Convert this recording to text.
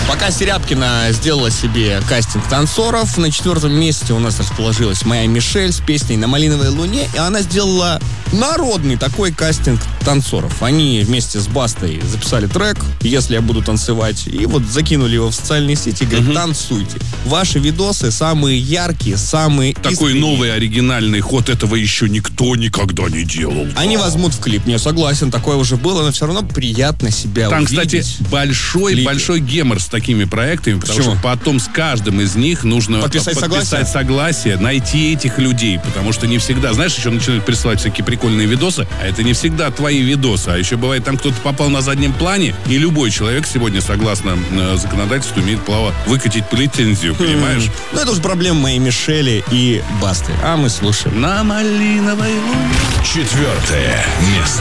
Пока Серябкина сделала себе кастинг танцоров, на 4-м месте у нас расположилась моя Мишель с песней «На малиновой луне», и она сделала народный такой кастинг танцоров. Они вместе с Бастой записали трек «Если я буду танцевать», и вот закинули его в социальные сети и говорят: танцуйте. Ваши видосы самые яркие, самые Такой искренние. новый оригинальный ход, этого еще никто никогда не делал. Они возьмут в клип. Не, согласен, такое уже было, но все равно приятно себя Там, увидеть. кстати, большой гемор с такими проектами, потому Почему? что потом с каждым из них нужно Подписать согласие, найти этих людей, потому что не всегда, знаешь, еще начинают присылать всякие прикольные видосы, а это не всегда твои видосы, а еще бывает, там кто-то попал на заднем плане, и любой человек сегодня, согласно законодательству, имеет право выкатить лицензию, понимаешь? Ну, это уже проблема моей Мишели и Басты. А мы слушаем. На малиновой луне. 4 место.